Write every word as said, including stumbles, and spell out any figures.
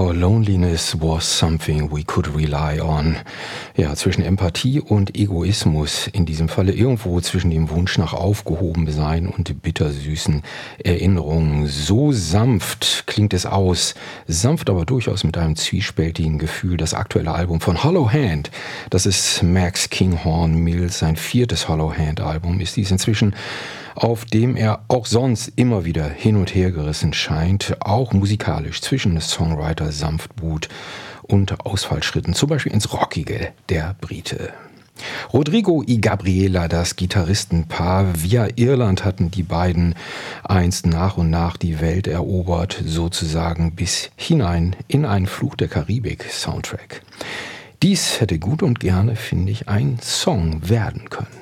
Our loneliness was something we could rely on. Ja, zwischen Empathie und Egoismus, in diesem Falle irgendwo zwischen dem Wunsch nach Aufgehobensein und bittersüßen Erinnerungen. So sanft klingt es aus, sanft aber durchaus mit einem zwiespältigen Gefühl. Das aktuelle Album von Hollow Hand, das ist Max Kinghorn Mills, sein viertes Hollow Hand Album ist dies inzwischen, auf dem er auch sonst immer wieder hin und her gerissen scheint, auch musikalisch zwischen Songwriter Sanftmut und Ausfallschritten, zum Beispiel ins Rockige der Brite. Rodrigo y Gabriela, das Gitarristenpaar, via Irland hatten die beiden einst nach und nach die Welt erobert, sozusagen bis hinein in einen Fluch der Karibik-Soundtrack. Dies hätte gut und gerne, finde ich, ein Song werden können.